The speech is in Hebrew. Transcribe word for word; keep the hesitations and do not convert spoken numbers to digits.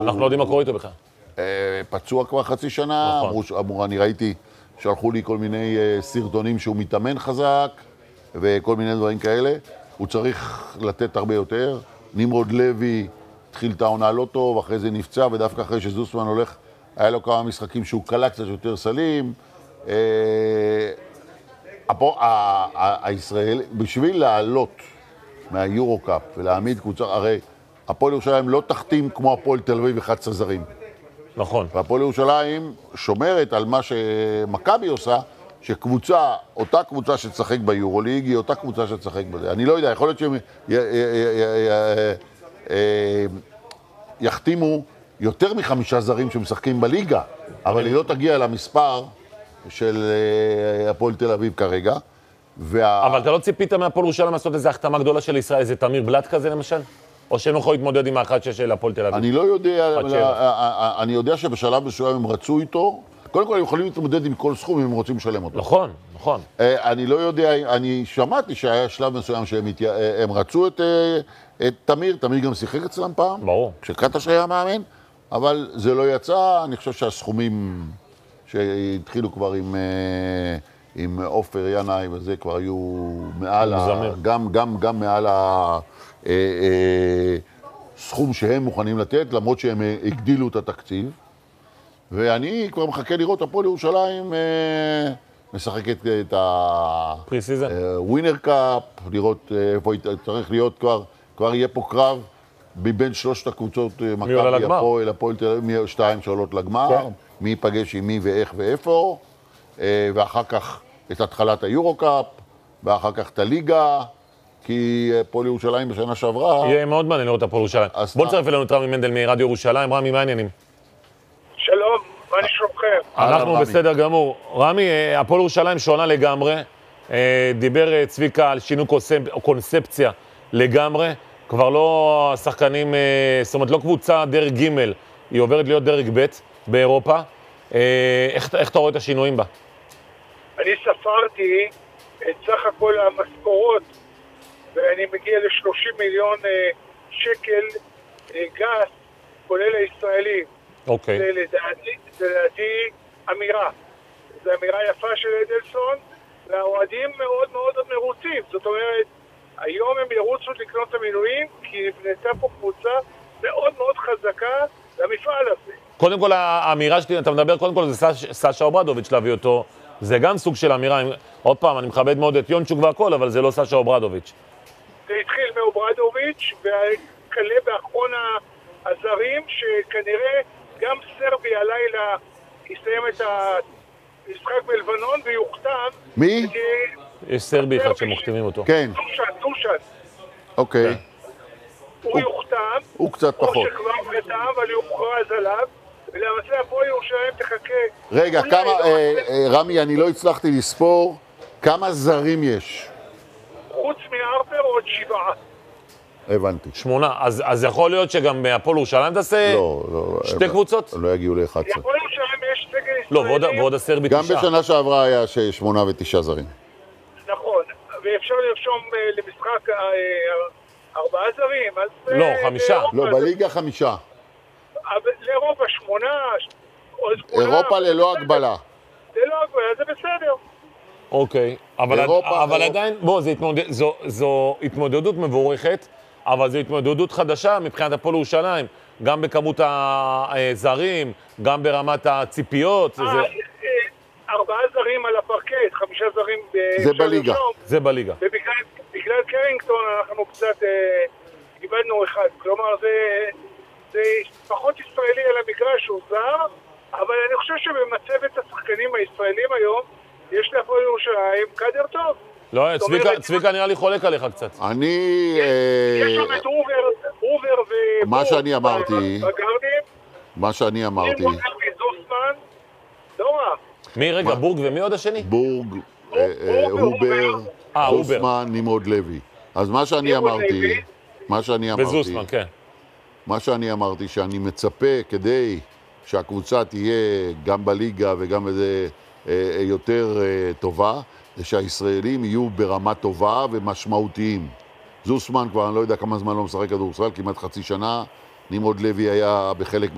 אנחנו לא יודעים מה קורה איתו בכלל. פצוע כבר חצי שנה, אמרו, אני ראיתי שלחו לי כל מיני סרטונים שהוא מתאמן חזק, וכל מיני דברים כאלה. הוא צריך לתת הרבה יותר. נמרוד לוי התחיל את העונה לא טוב, אחרי זה נפצע, ודווקא אחרי שזוסמן הולך, היה לו כמה משחקים שהוא קלה קצת יותר סלים. הישראל, בשביל לעלות מהיורו-קאפ ולהעמיד קבוצה, הרי הפועל ירושלים לא תחתים כמו הפועל תל אביב אחד עשר זרים. נכון. והפועל ירושלים שומרת על מה שמכבי עושה, שקבוצה, אותה קבוצה שתשחק ביורוליג, היא אותה קבוצה שתשחק בזה. אני לא יודע, יכול להיות שהם יחתימו יותר מחמישה זרים שמשחקים בליגה, אבל היא לא תגיע למספר של הפועל תל אביב כרגע. אבל אתה לא ציפית מהפועל ירושלים לעשות איזו החתמה גדולה של ישראל, איזה תמיר בלאט כזה למשל? או שהם יכולים להתמודד עם האחת שש של הפועל תל אביב? אני לא יודע, אני יודע שבשלב מסוים הם רצו איתו. קודם כל, הם יכולים להתמודד עם כל סכום אם הם רוצים לשלם אותו. נכון, נכון. אני לא יודע, אני שמעתי שהיה שלב מסוים שהם רצו את תמיר, תמיר גם שיחק אצלם פעם. ברור. כשקטש היה מאמן, אבל זה לא יצא. אני חושב שהסכומים שהתחילו כבר עם עם עופר ינאי וזה כבר היו מעל, גם, גם, גם מעל הסכום שהם מוכנים לתת, למרות שהם הגדילו את התקציב. ואני כבר מחכה לראות הפועל ירושלים משחקת את הווינר קאפ, לראות איפה צריך להיות כבר, כבר יהיה פה קרב מבין שלושת הקבוצות, מכבי, הפועל, הפועל תל אביב, שתיים שעולות לגמר, מי ייפגש עם מי ואיך ואיפה, ואחר כך את התחלת היורו-קאפ, ואחר כך את הליגה, כי הפועל ירושלים בשנה שעברה... יהיה מאוד מעניין לראות הפועל ירושלים. בוא נצטרף אלינו את רמי מנדל מרדיו ירושלים. רמי, מה העניינים? שלום, מה נשמעכם? אנחנו בסדר גמור. רמי, הפועל ירושלים שונה לגמרי. דיבר צביקה על שינוי קונספציה לגמרי. כבר לא השחקנים, זאת אומרת, לא קבוצה דרג ג', היא עוברת להיות דרג ב' באירופה. איך, איך אתה רואה את השינויים בה? אני ספרתי את סך הכל המשכורות, ואני מגיע ל-שלושים מיליון שקל גס, כולל הישראלים. אוקיי. זה לדעתי, זה לדעתי אמירה. זו אמירה יפה של אדלסון, והאוהדים מאוד מאוד מרוצים. זאת אומרת, היום הם ירוצו לקנות את המינויים, כי נבנתה פה קבוצה מאוד מאוד חזקה למפעל הזה. קודם כל, האמירה שלי, אתה מדבר, קודם כל, זה סשה אוברדוביץ' להביא אותו. זה גם סוג של אמירה. עוד פעם, אני מכבד מאוד את יונצ'וק והכל, אבל זה לא סשה אוברדוביץ'. זה התחיל מאוברדוביץ', וכלה באחרון הזרים, שכנראה גם סרבי הלילה יסיים את המשחק בלבנון ויוכתב. מי? יש סרבי אחד שמוכתימים אותו. כן. דושן, דושן. אוקיי. הוא יוכתב. הוא קצת פחות. או שכבר חתם, אבל יוכרז עליו. ולמעשה הפועל ירושלים תחכה. רגע, כמה, רמי, אני לא הצלחתי לספור, כמה זרים יש? חוץ מהרפר עוד שבעה. הבנתי. שמונה. אז, אז יכול להיות שגם הפועל ירושלים תעשה לא, לא, שתי קבוצות? לא יגיעו ל-אחת עשרה. הפועל ירושלים יש סגל ישראלי. לא, ועוד, ועוד הסרבי גם תשעה. בשנה שעברה היה שמונה ותשעה זרים. נכון, ואפשר לרשום למשחק ארבעה זרים. אז לא, חמישה. לא, בליגה חמישה. לאירופה שמונה. אירופה ללא הגבלה. ללא הגבלה, זה בסדר. אוקיי, אבל, אירופה, אבל אירופה. עדיין, בוא, זו, התמודד, זו, זו התמודדות מבורכת, אבל זו התמודדות חדשה מבחינת הפועל ירושלים, גם בכמות הזרים, גם ברמת הציפיות. זה... ארבעה זרים על הפרקט, חמישה זרים... זה בליגה. זה בליגה. ובגלל קרינגטון אנחנו קצת איבדנו אחד, כלומר זה, זה פחות ישראלי על המגרש, הוא זר, אבל אני חושב שבמצבת השחקנים הישראלים היום, יש להפועל ירושלים קדר טוב. לא, צביקה, צביקה נראה לי חולק עליך קצת. אני... יש שם את רובר ובור... מה שאני אמרתי... בגרדים. מה שאני אמרתי... זוסמן, לא רע. מי רגע, בורג ומי עוד השני? בורג, הובר, זוסמן, נמרוד לוי. אז מה שאני אמרתי... מה שאני אמרתי... וזוסמן, כן. מה שאני אמרתי, שאני מצפה כדי שהקבוצה תהיה גם בליגה וגם בזה יותר טובה, זה שהישראלים יהיו ברמה טובה ומשמעותיים. זוסמן כבר, אני לא יודע כמה זמן לא משחק כדורסל, כמעט חצי שנה. נמרוד לוי היה בחלק